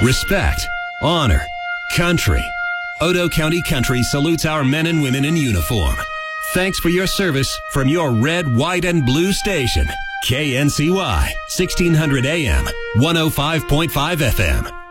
respect, honor, country. Otoe County Country salutes our men and women in uniform. Thanks for your service from your red, white, and blue station. KNCY, 1600 AM, 105.5 FM.